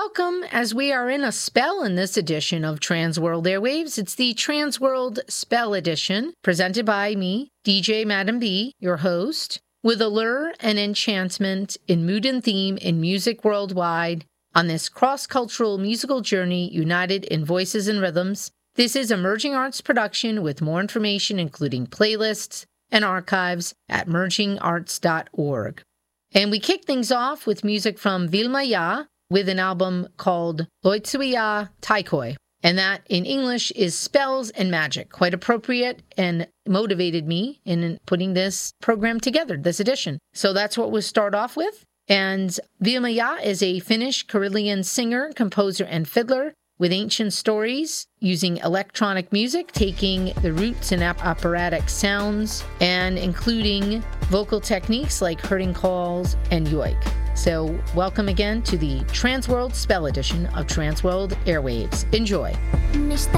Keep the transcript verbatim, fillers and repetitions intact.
welcome as we are in a spell in this edition of Transworld Airwaves. It's the Transworld Spell Edition, presented by me, D J Madam B, your host, with allure and enchantment in mood and theme in music worldwide on this cross-cultural musical journey united in voices and rhythms. This is Emerging Arts production with more information including playlists and archives at merging arts dot org. And we kick things off with music from Vilma Ya with an album called Loitsuya Taikoi. And that in English is Spells and Magic. Quite appropriate and motivated me in putting this program together, this edition. So that's what we'll start off with. And Vilma Ya is a Finnish Karillian singer, composer, and fiddler with ancient stories, using electronic music, taking the roots in ap- operatic sounds, and including vocal techniques like herding calls and yoik. So welcome again to the Transworld Spell Edition of Transworld Airwaves. Enjoy. Mistä